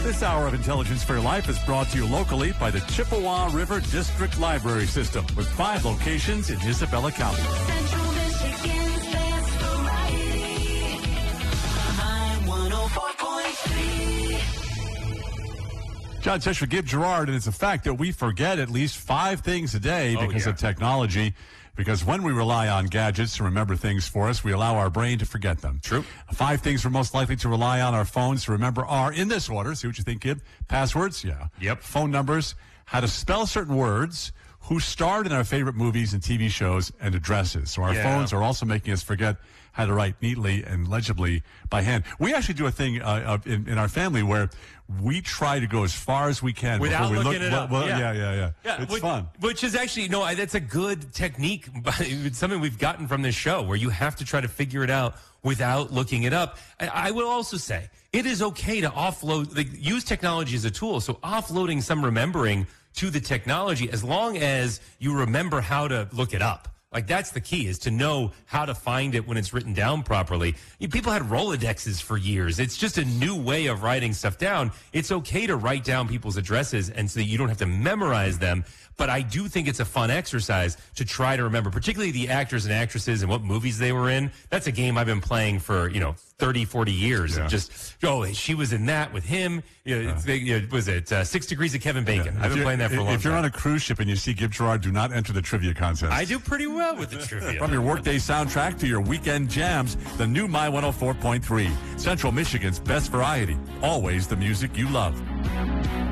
This hour of Intelligence for Your Life is brought to you locally by the Chippewa River District Library System with 5 locations in Isabella County. Central Michigan's best variety. High 104.3. John Tesh for Gib Gerard, and it's a fact that we forget at least 5 things a day because of technology. Because when we rely on gadgets to remember things for us, we allow our brain to forget them. True. 5 things we're most likely to rely on our phones to remember are, in this order, see what you think, Gib. Passwords, Yep. Phone numbers, how to spell certain words, who starred in our favorite movies and TV shows, and addresses. So our phones are also making us forget how to write neatly and legibly by hand. We actually do a thing in our family where we try to go as far as we can without before we looking it up. Yeah. It's fun. Which is actually, that's a good technique. It's something we've gotten from this show where you have to try to figure it out without looking it up. I will also say it is okay to offload, use technology as a tool. So offloading some remembering to the technology, as long as you remember how to look it up. Like, that's the key, is to know how to find it when it's written down properly. People had Rolodexes for years. It's just a new way of writing stuff down. It's okay to write down people's addresses and so that you don't have to memorize them. But I do think it's a fun exercise to try to remember, particularly the actors and actresses and what movies they were in. That's a game I've been playing for, 30, 40 years. Yeah. And just, she was in that with him. Was it 6 Degrees of Kevin Bacon? I've been playing that for a long time. If you're on a cruise ship and you see Gib Gerard, do not enter the trivia contest. I do pretty well with the trivia. From your workday soundtrack to your weekend jams, the new My 104.3. Central Michigan's best variety. Always the music you love.